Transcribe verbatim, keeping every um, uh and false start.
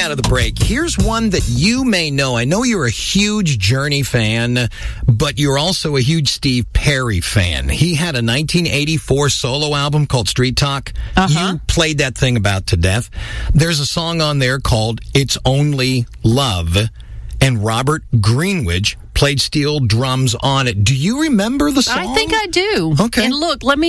out of the break, here's one that you may know. I know you're a huge Journey fan, but you're also a huge Steve Perry fan. He had a nineteen eighty-four solo album called Street Talk. Uh-huh. You played that thing about to death. There's a song on there called It's Only Love, and Robert Greenwich played steel drums on it. Do you remember the song? I think I do. Okay. And look, let me